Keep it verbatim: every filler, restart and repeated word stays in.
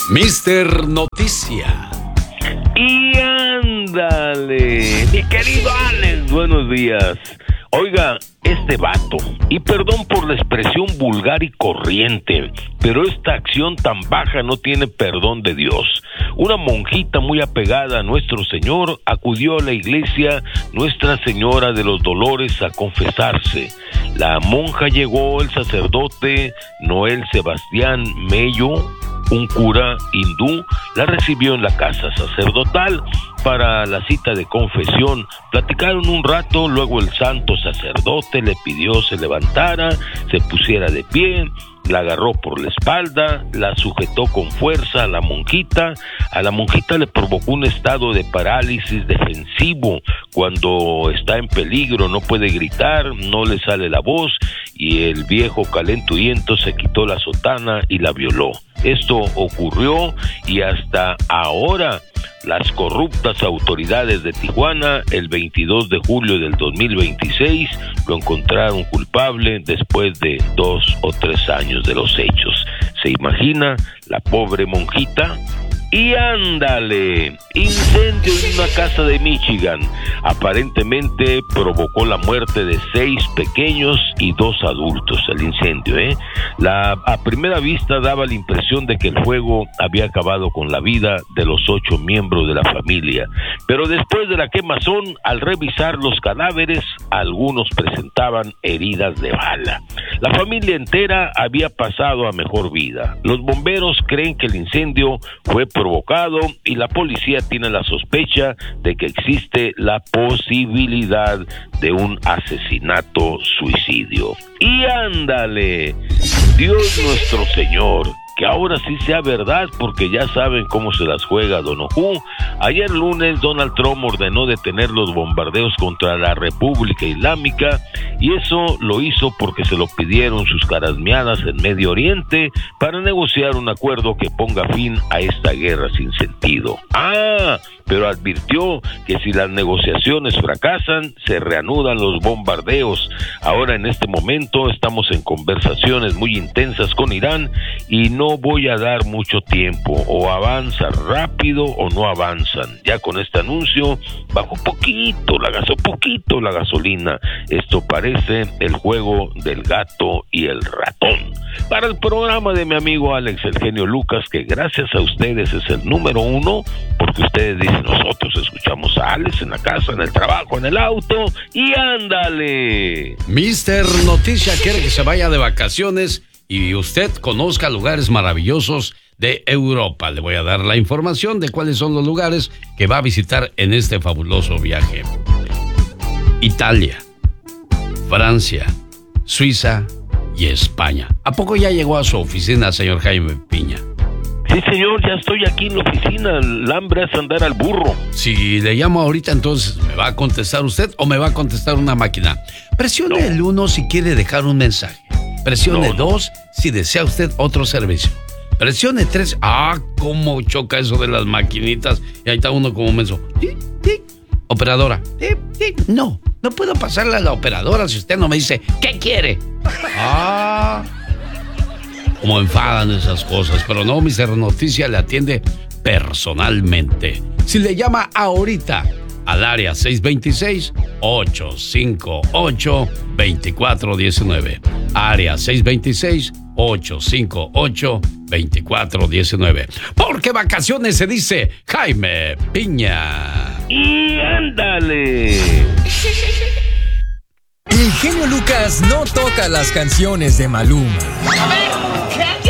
mister Noticia. Y ándale, mi querido Alex, buenos días. Oiga, este vato, y perdón por la expresión vulgar y corriente, pero esta acción tan baja no tiene perdón de Dios. Una monjita muy apegada a nuestro Señor acudió a la iglesia Nuestra Señora de los Dolores a confesarse. La monja llegó, el sacerdote Noel Sebastián Mello, un cura hindú, la recibió en la casa sacerdotal para la cita de confesión. Platicaron un rato, luego el santo sacerdote le pidió se levantara, se pusiera de pie, la agarró por la espalda, la sujetó con fuerza a la monjita. A la monjita le provocó un estado de parálisis defensivo. Cuando está en peligro no puede gritar, no le sale la voz, y el viejo calenturiento se quitó la sotana y la violó. Esto ocurrió y hasta ahora las corruptas autoridades de Tijuana, el veintidós de julio del dos mil veintiséis, lo encontraron culpable después de dos o tres años de los hechos. ¿Se imagina la pobre monjita? Y ándale, incendio en una casa de Michigan. Aparentemente provocó la muerte de seis pequeños y dos adultos, el incendio, ¿eh? La, a primera vista daba la impresión de que el fuego había acabado con la vida de los ocho miembros de la familia. Pero después de la quemazón, al revisar los cadáveres, algunos presentaban heridas de bala. La familia entera había pasado a mejor vida. Los bomberos creen que el incendio fue provocado y la policía tiene la sospecha de que existe la posibilidad de un asesinato suicidio. Y ándale, Dios nuestro Señor, que ahora sí sea verdad, porque ya saben cómo se las juega Don Ojú. Ayer lunes Donald Trump ordenó detener los bombardeos contra la República Islámica, y eso lo hizo porque se lo pidieron sus carasmeadas en Medio Oriente para negociar un acuerdo que ponga fin a esta guerra sin sentido. Ah, pero advirtió que si las negociaciones fracasan, se reanudan los bombardeos. Ahora en este momento estamos en conversaciones muy intensas con Irán y no voy a dar mucho tiempo, o avanza rápido o no avanzan. Ya con este anuncio bajó poquito la gaso, poquito la gasolina. Esto parece el juego del gato y el ratón. Para el programa de mi amigo Alex El Genio Lucas, que gracias a ustedes es el número uno, porque ustedes dicen nosotros escuchamos a Alex en la casa, en el trabajo, en el auto, y ándale. mister Noticia quiere que se vaya de vacaciones y usted conozca lugares maravillosos de Europa. Le voy a dar la información de cuáles son los lugares que va a visitar en este fabuloso viaje. Italia, Francia, Suiza y España. ¿A poco ya llegó a su oficina, señor Jaime Piña? Sí, señor, ya estoy aquí en la oficina. El hambre es andar al burro. Si le llamo ahorita, entonces, ¿me va a contestar usted o me va a contestar una máquina? Presione no. el uno si quiere dejar un mensaje. Presione no, dos no. si desea usted otro servicio. Presione tres. Ah, cómo choca eso de las maquinitas. Y ahí está uno como menso. ¡Tic, tic! Operadora. ¡Tic, tic! No, no puedo pasarle a la operadora si usted no me dice ¿qué quiere? Ah, como enfadan esas cosas. Pero no, mister Noticia le atiende personalmente. Si le llama ahorita al área seis dos seis, ocho cinco ocho, dos cuatro uno nueve. Área seis dos seis, ocho cinco ocho, dos cuatro uno nueve. Porque vacaciones se dice Jaime Piña. Y ándale. El genio Lucas no toca las canciones de Maluma. A ver, ¿qué?